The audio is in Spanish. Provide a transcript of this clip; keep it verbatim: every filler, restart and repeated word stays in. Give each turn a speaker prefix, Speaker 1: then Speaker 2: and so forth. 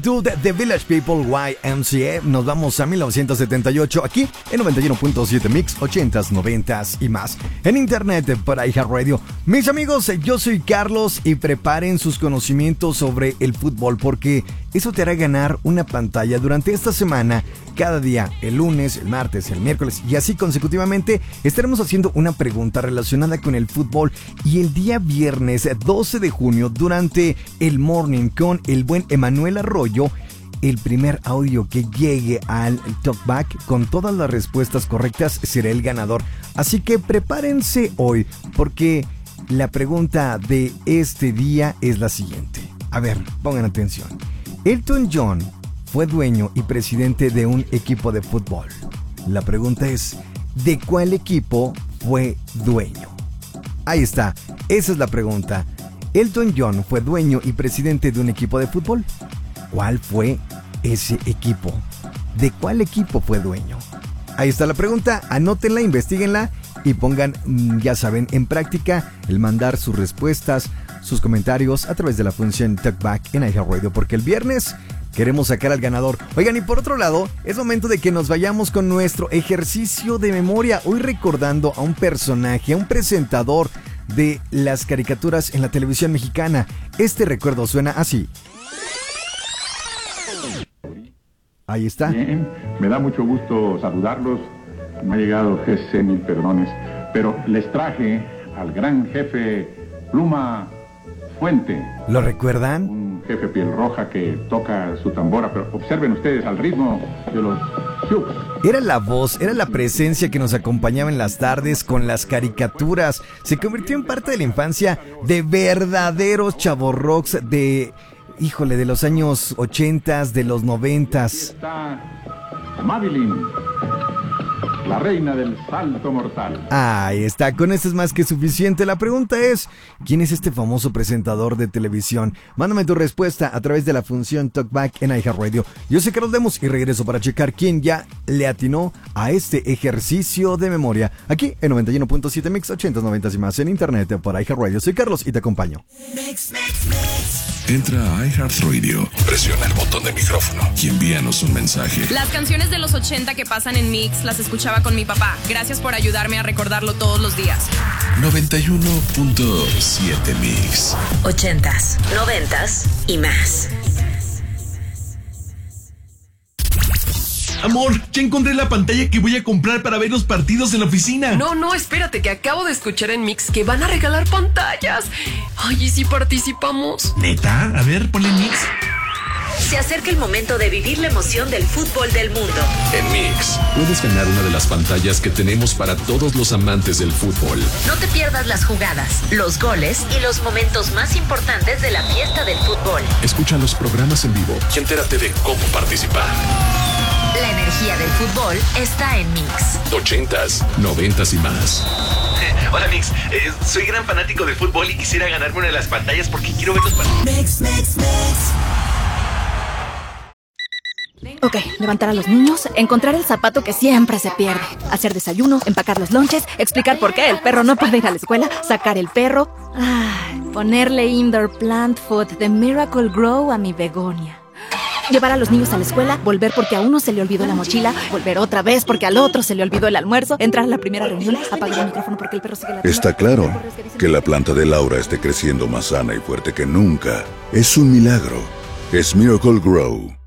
Speaker 1: To the, the Village People Y M C A. Nos vamos a mil novecientos setenta y ocho aquí en noventa y uno punto siete Mix, ochentas, noventas y más. En internet para iHeartRadio. Mis amigos, yo soy Carlos y preparen sus conocimientos sobre el fútbol porque eso te hará ganar una pantalla durante esta semana. Cada día, el lunes, el martes, el miércoles y así consecutivamente estaremos haciendo una pregunta relacionada con el fútbol. Y el día viernes doce de junio durante el Morning con el buen Emanuel Arroyo, el primer audio que llegue al Talkback con todas las respuestas correctas será el ganador. Así que prepárense hoy porque la pregunta de este día es la siguiente. A ver, pongan atención. Elton John fue dueño y presidente de un equipo de fútbol. La pregunta es, ¿de cuál equipo fue dueño? Ahí está, esa es la pregunta. Elton John fue dueño y presidente de un equipo de fútbol. ¿Cuál fue ese equipo? ¿De cuál equipo fue dueño? Ahí está la pregunta, anótenla, investiguenla y pongan, ya saben, en práctica el mandar sus respuestas, sus comentarios a través de la función Talkback en iHeartRadio, porque el viernes queremos sacar al ganador. Oigan, y por otro lado, es momento de que nos vayamos con nuestro ejercicio de memoria. Hoy recordando a un personaje, a un presentador de las caricaturas en la televisión mexicana. Este recuerdo suena así. Ahí está.
Speaker 2: Bien, me da mucho gusto saludarlos. Me ha llegado G C, mil perdones, pero les traje al gran jefe Pluma Fuente.
Speaker 1: ¿Lo recuerdan?
Speaker 2: Un jefe piel roja que toca su tambora, pero observen ustedes al ritmo de los Chucks.
Speaker 1: Era la voz, era la presencia que nos acompañaba en las tardes con las caricaturas. Se convirtió en parte de la infancia de verdaderos chavorrocks de, híjole, de los años ochentas, de los noventas.
Speaker 2: Está Madeline, la reina del salto mortal.
Speaker 1: Ahí está, con esto es más que suficiente. La pregunta es, ¿quién es este famoso presentador de televisión? Mándame tu respuesta a través de la función Talkback en iHeartRadio. Yo soy Carlos Lemos y regreso para checar quién ya le atinó a este ejercicio de memoria. Aquí en noventa y uno punto siete Mix, ochentas, noventas y más en internet para iHeartRadio. Soy Carlos y te acompaño.
Speaker 3: Mix, mix, mix.
Speaker 4: Entra a iHeartRadio, presiona el botón de micrófono y envíanos un mensaje.
Speaker 5: Las canciones de los ochenta que pasan en Mix las escuchaba con mi papá. Gracias por ayudarme a recordarlo todos los días.
Speaker 4: noventa y uno punto siete Mix.
Speaker 3: Ochentas, noventas y más.
Speaker 6: Amor, ya encontré la pantalla que voy a comprar para ver los partidos en la oficina.
Speaker 7: No, no, espérate, que acabo de escuchar en Mix que van a regalar pantallas. Ay, ¿y si participamos?
Speaker 6: ¿Neta? A ver, ponle Mix.
Speaker 3: Se acerca el momento de vivir la emoción del fútbol del mundo.
Speaker 4: En Mix, puedes ganar una de las pantallas que tenemos para todos los amantes del fútbol.
Speaker 3: No te pierdas las jugadas, los goles y los momentos más importantes de la fiesta del fútbol.
Speaker 4: Escucha los programas en vivo y entérate de cómo participar.
Speaker 3: La energía del fútbol está en Mix.
Speaker 4: Ochentas, noventas y más.
Speaker 6: Hola Mix, eh, soy gran fanático del fútbol y quisiera ganarme una de las pantallas porque quiero ver los partidos. Mix, Mix, Mix.
Speaker 8: Ok, levantar a los niños, encontrar el zapato que siempre se pierde, hacer desayuno, empacar los lonches, explicar por qué el perro no puede ir a la escuela, sacar el perro, ay, ponerle indoor plant food de Miracle Grow a mi begonia. Llevar a los niños a la escuela, volver porque a uno se le olvidó la mochila, volver otra vez porque al otro se le olvidó el almuerzo, entrar a la primera reunión, apagar el micrófono porque el perro sigue la...
Speaker 9: Está claro que la planta de Laura esté creciendo más sana y fuerte que nunca. Es un milagro. Es Miracle Grow.